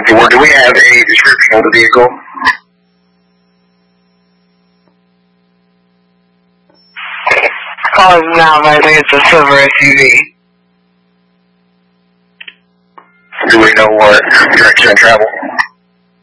Do we have a description of the vehicle? Calling now, but I think it's a silver SUV. Do we know what direction of travel?